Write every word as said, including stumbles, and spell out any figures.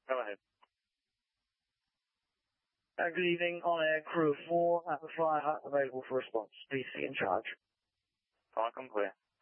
Go ahead. Uh, good evening, on air crew four at the fire hut, available for response. P C in charge. Park, I'm clear.